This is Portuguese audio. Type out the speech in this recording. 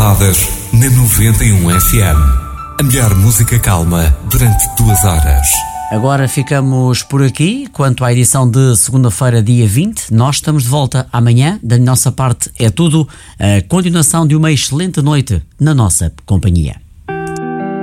baladas na 91 FM. A melhor música calma durante 2 horas. Agora ficamos por aqui. Quanto à edição de segunda-feira, dia 20, nós estamos de volta amanhã. Da nossa parte é tudo. A continuação de uma excelente noite na nossa companhia.